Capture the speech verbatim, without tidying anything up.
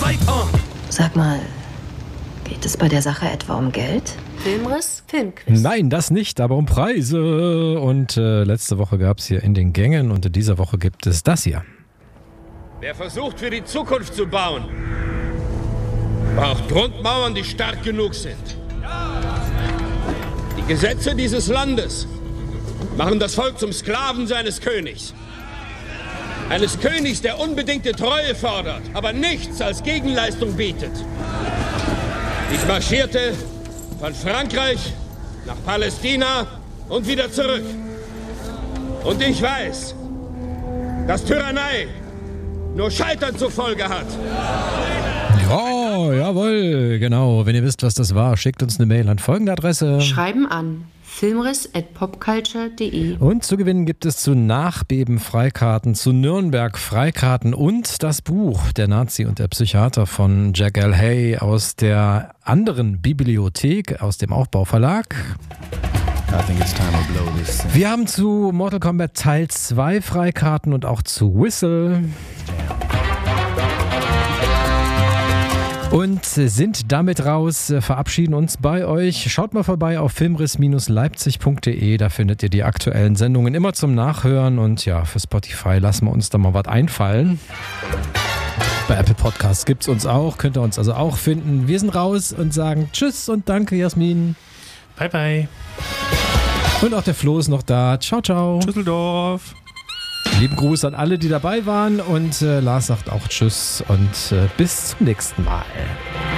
Sag mal, geht es bei der Sache etwa um Geld? Filmriss, Filmquiz. Nein, das nicht, aber um Preise. Und äh, letzte Woche gab es hier in den Gängen und in dieser Woche gibt es das hier. Wer versucht, für die Zukunft zu bauen, braucht Grundmauern, die stark genug sind. Die Gesetze dieses Landes machen das Volk zum Sklaven seines Königs. Eines Königs, der unbedingte Treue fordert, aber nichts als Gegenleistung bietet. Ich marschierte von Frankreich nach Palästina und wieder zurück. Und ich weiß, dass Tyrannei nur Scheitern zur Folge hat. Ja, jawohl, genau. Wenn ihr wisst, was das war, schickt uns eine Mail an folgende Adresse. Schreiben an filmriss at popculture punkt de. Und zu gewinnen gibt es zu Nachbeben Freikarten, zu Nürnberg Freikarten und das Buch Der Nazi und der Psychiater von Jack L. Hay aus der anderen Bibliothek, aus dem Aufbauverlag. Wir haben zu Mortal Kombat Teil zwei Freikarten und auch zu Whistle. Und sind damit raus, verabschieden uns bei euch. Schaut mal vorbei auf filmriss leipzig punkt de, da findet ihr die aktuellen Sendungen immer zum Nachhören. Und ja, für Spotify lassen wir uns da mal was einfallen. Bei Apple Podcasts gibt es uns auch, könnt ihr uns also auch finden. Wir sind raus und sagen Tschüss und danke, Jasmin. Bye, bye. Und auch der Flo ist noch da. Ciao, ciao. Tschüsseldorf. Lieben Gruß an alle, die dabei waren. Und äh, Lars sagt auch Tschüss und äh, bis zum nächsten Mal.